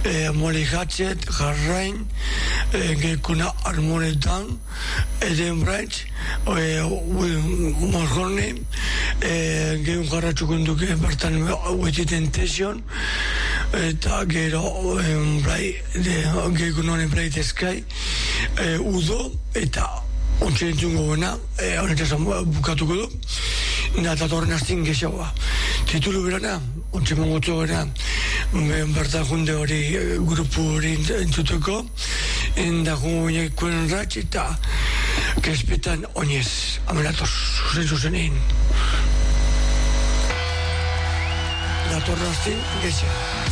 Molly Hatchet, Jarrain, Gekuna Armonetan, Eden Branch, Morgone, Geun jarratxukunduke bertan Witty Temptation, eta gero Gekun honen Bray the Sky, Udo, eta ontsa entzungo gona, honetaz bukatuko du, eta torren hastin gexagoa. Titulu berana, ontsa mongotzo gara, bertan junde hori, grupu hori entzuteko, da jungo kuen ratx eta kespetan oinez, amenatoz, zuzenein. Da torren hastin gexa.